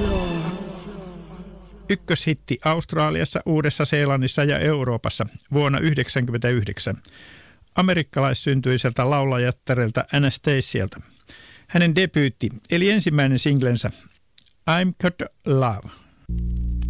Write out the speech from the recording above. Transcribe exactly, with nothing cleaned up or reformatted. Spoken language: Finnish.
Ykköshitti Australiassa, Uudessa-Seelannissa ja Euroopassa vuonna yhdeksänkymmentäyhdeksän. Amerikkalaissyntyiseltä laulajattarilta Anastasialta. Hänen debyytti eli ensimmäinen singlensä I'm Got Love.